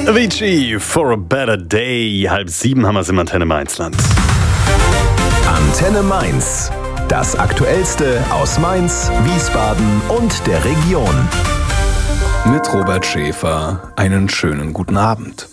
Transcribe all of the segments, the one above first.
Avicii, For a Better Day. 6:30 haben wir es im Antenne Mainzland. Antenne Mainz. Das Aktuellste aus Mainz, Wiesbaden und der Region. Mit Robert Schäfer einen schönen guten Abend.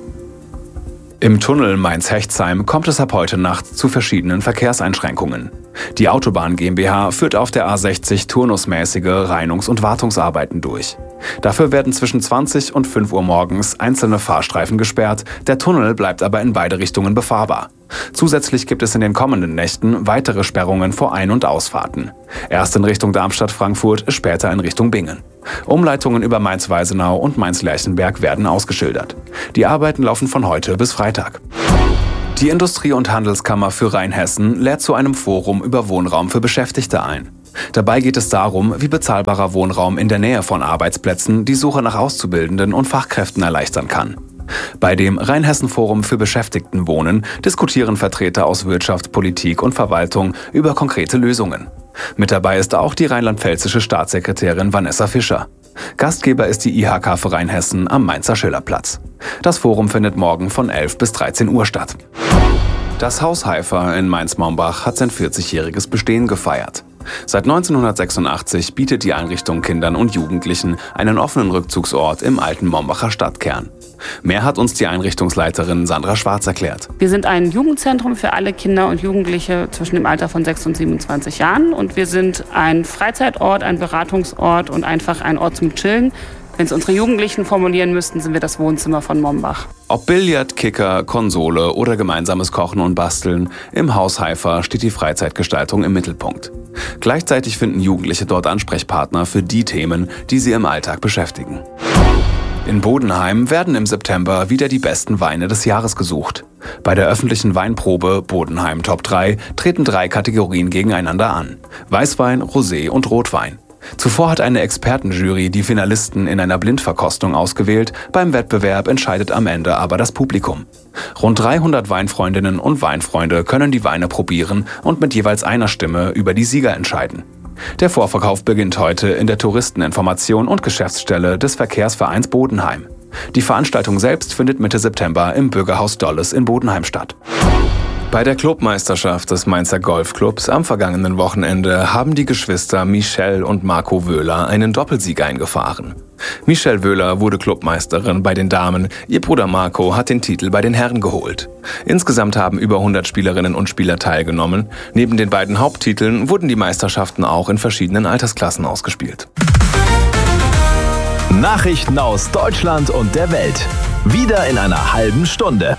Im Tunnel Mainz-Hechtsheim kommt es ab heute Nacht zu verschiedenen Verkehrseinschränkungen. Die Autobahn GmbH führt auf der A60 turnusmäßige Reinungs- und Wartungsarbeiten durch. Dafür werden zwischen 20 und 5 Uhr morgens einzelne Fahrstreifen gesperrt, der Tunnel bleibt aber in beide Richtungen befahrbar. Zusätzlich gibt es in den kommenden Nächten weitere Sperrungen vor Ein- und Ausfahrten. Erst in Richtung Darmstadt-Frankfurt, später in Richtung Bingen. Umleitungen über Mainz-Weisenau und Mainz-Lerchenberg werden ausgeschildert. Die Arbeiten laufen von heute bis Freitag. Die Industrie- und Handelskammer für Rheinhessen lädt zu einem Forum über Wohnraum für Beschäftigte ein. Dabei geht es darum, wie bezahlbarer Wohnraum in der Nähe von Arbeitsplätzen die Suche nach Auszubildenden und Fachkräften erleichtern kann. Bei dem Rheinhessen-Forum für Beschäftigtenwohnen diskutieren Vertreter aus Wirtschaft, Politik und Verwaltung über konkrete Lösungen. Mit dabei ist auch die rheinland-pfälzische Staatssekretärin Vanessa Fischer. Gastgeber ist die IHK für Rheinhessen am Mainzer Schillerplatz. Das Forum findet morgen von 11 bis 13 Uhr statt. Das Haus Haifa in Mainz-Mombach hat sein 40-jähriges Bestehen gefeiert. Seit 1986 bietet die Einrichtung Kindern und Jugendlichen einen offenen Rückzugsort im alten Mombacher Stadtkern. Mehr hat uns die Einrichtungsleiterin Sandra Schwarz erklärt. Wir sind ein Jugendzentrum für alle Kinder und Jugendliche zwischen dem Alter von 6 und 27 Jahren. Und wir sind ein Freizeitort, ein Beratungsort und einfach ein Ort zum Chillen. Wenn es unsere Jugendlichen formulieren müssten, sind wir das Wohnzimmer von Mombach. Ob Billard, Kicker, Konsole oder gemeinsames Kochen und Basteln, im Haus Haifa steht die Freizeitgestaltung im Mittelpunkt. Gleichzeitig finden Jugendliche dort Ansprechpartner für die Themen, die sie im Alltag beschäftigen. In Bodenheim werden im September wieder die besten Weine des Jahres gesucht. Bei der öffentlichen Weinprobe Bodenheim Top 3 treten 3 Kategorien gegeneinander an: Weißwein, Rosé und Rotwein. Zuvor hat eine Expertenjury die Finalisten in einer Blindverkostung ausgewählt, beim Wettbewerb entscheidet am Ende aber das Publikum. Rund 300 Weinfreundinnen und Weinfreunde können die Weine probieren und mit jeweils einer Stimme über die Sieger entscheiden. Der Vorverkauf beginnt heute in der Touristeninformation und Geschäftsstelle des Verkehrsvereins Bodenheim. Die Veranstaltung selbst findet Mitte September im Bürgerhaus Dolles in Bodenheim statt. Bei der Clubmeisterschaft des Mainzer Golfclubs am vergangenen Wochenende haben die Geschwister Michelle und Marco Wöhler einen Doppelsieg eingefahren. Michelle Wöhler wurde Clubmeisterin bei den Damen, ihr Bruder Marco hat den Titel bei den Herren geholt. Insgesamt haben über 100 Spielerinnen und Spieler teilgenommen. Neben den beiden Haupttiteln wurden die Meisterschaften auch in verschiedenen Altersklassen ausgespielt. Nachrichten aus Deutschland und der Welt. Wieder in einer halben Stunde.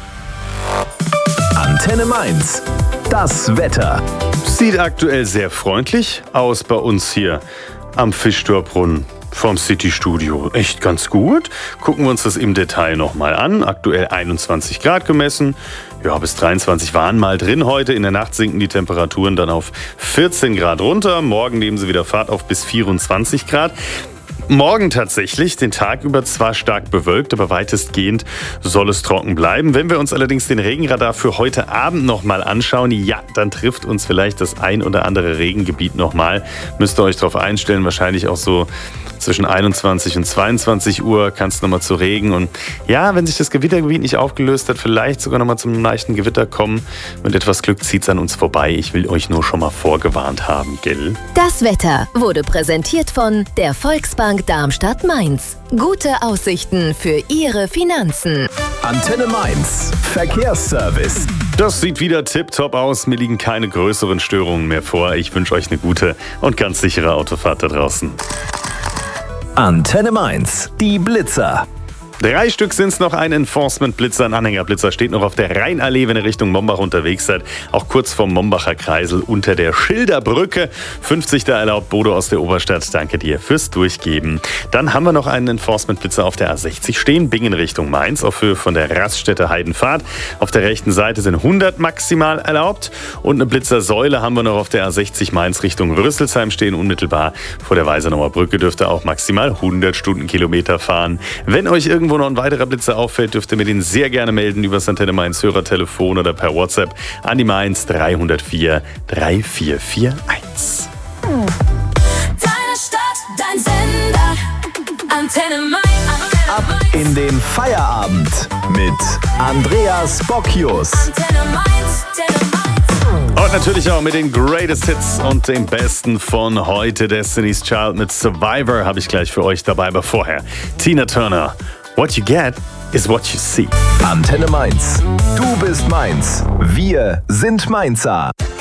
Antenne Mainz. Das Wetter. Sieht aktuell sehr freundlich aus bei uns hier am Fischtorbrunnen vom City-Studio. Echt ganz gut. Gucken wir uns das im Detail nochmal an. Aktuell 21 Grad gemessen. Ja, bis 23 waren mal drin heute. In der Nacht sinken die Temperaturen dann auf 14 Grad runter. Morgen nehmen sie wieder Fahrt auf bis 24 Grad. Morgen tatsächlich, den Tag über zwar stark bewölkt, aber weitestgehend soll es trocken bleiben. Wenn wir uns allerdings den Regenradar für heute Abend nochmal anschauen, ja, dann trifft uns vielleicht das ein oder andere Regengebiet nochmal. Müsst ihr euch darauf einstellen, wahrscheinlich auch so zwischen 21 und 22 Uhr kann es nochmal zu Regen. Und ja, wenn sich das Gewittergebiet nicht aufgelöst hat, vielleicht sogar nochmal zum leichten Gewitter kommen. Mit etwas Glück zieht es an uns vorbei. Ich will euch nur schon mal vorgewarnt haben, gell? Das Wetter wurde präsentiert von der Volksbank Darmstadt-Mainz. Gute Aussichten für Ihre Finanzen. Antenne Mainz. Verkehrsservice. Das sieht wieder tipptopp aus. Mir liegen keine größeren Störungen mehr vor. Ich wünsche euch eine gute und ganz sichere Autofahrt da draußen. Antenne Mainz. Die Blitzer. 3 Stück sind es noch, ein Enforcement-Blitzer, ein Anhängerblitzer steht noch auf der Rheinallee, wenn ihr Richtung Mombach unterwegs seid. Auch kurz vorm Mombacher Kreisel unter der Schilderbrücke. 50 da erlaubt, Bodo aus der Oberstadt. Danke dir fürs Durchgeben. Dann haben wir noch einen Enforcement-Blitzer auf der A60 stehen, Bingen Richtung Mainz, auf Höhe von der Raststätte Heidenfahrt. Auf der rechten Seite sind 100 maximal erlaubt. Und eine Blitzersäule haben wir noch auf der A60 Mainz Richtung Rüsselsheim stehen. Unmittelbar vor der Weisenauer Brücke dürft ihr auch maximal 100 Stundenkilometer fahren. Wenn euch irgendwo noch ein weiterer Blitzer auffällt, dürft ihr mir den sehr gerne melden über das Antenne Mainz Hörertelefon oder per WhatsApp an die Mainz 304 3441. Deine Stadt, dein Sender, Antenne Mainz. Ab in den Feierabend mit Andreas Bocchius. Und natürlich auch mit den Greatest Hits und dem Besten von heute. Destiny's Child mit Survivor habe ich gleich für euch dabei. Aber vorher Tina Turner. What you get is what you see. Antenne Mainz. Du bist Mainz. Wir sind Mainzer.